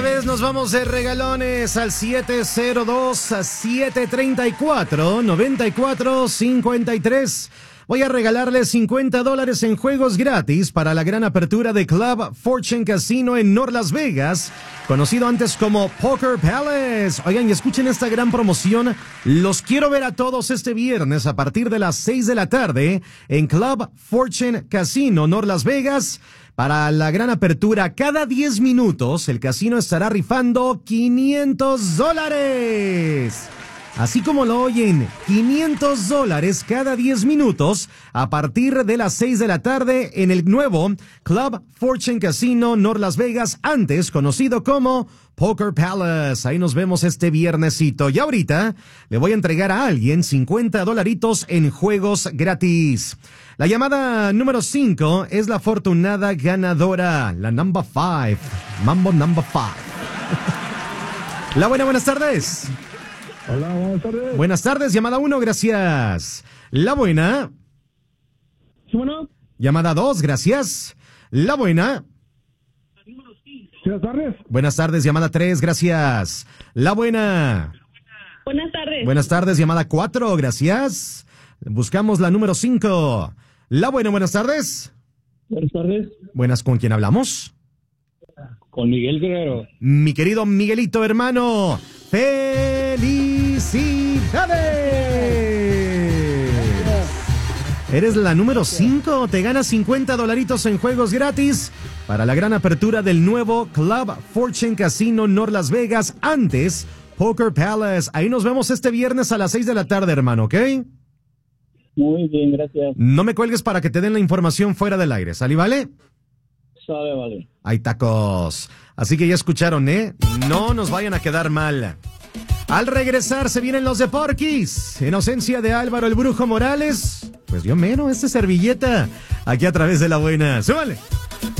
vez nos vamos de regalones al 702-734-9453. Voy a regalarles $50 en juegos gratis para la gran apertura de Club Fortune Casino en North Las Vegas, conocido antes como Poker Palace. Oigan, y escuchen esta gran promoción. Los quiero ver a todos este viernes a partir de las 6 de la tarde en Club Fortune Casino North Las Vegas. Para la gran apertura, cada 10 minutos el casino estará rifando $500. Así como lo oyen, $500 cada 10 minutos a partir de las 6 de la tarde en el nuevo Club Fortune Casino North Las Vegas, antes conocido como Poker Palace. Ahí nos vemos este viernesito. Y ahorita le voy a entregar a alguien $50 en juegos gratis. La llamada número 5 es la afortunada ganadora, la number 5, Mambo number 5. La buenas tardes. Hola, buenas tardes. Buenas tardes, llamada 1, gracias. La buena. ¿Sí, bueno? Llamada 2, gracias. La buena. Buenas tardes. Buenas tardes, llamada 3, gracias. La buena. Buenas tardes. Buenas tardes, llamada 4, gracias. Buscamos la número 5. La buena, buenas tardes. Buenas tardes. Buenas, ¿con quién hablamos? Con Miguel Guerrero. Mi querido Miguelito, hermano. ¡Felicidades! Eres la número 5. Te ganas $50 en juegos gratis para la gran apertura del nuevo Club Fortune Casino North Las Vegas, antes Poker Palace. Ahí nos vemos este viernes a las 6 de la tarde, hermano, ¿ok? Muy bien, gracias. No me cuelgues para que te den la información fuera del aire, ¿sale, vale? Sabe, vale. Hay tacos. Así que ya escucharon, ¿eh? No nos vayan a quedar mal. Al regresar se vienen los de Porquis. En ausencia de Álvaro el Brujo Morales, pues yo mero, servilleta. Aquí a través de la buena. ¡Súbale!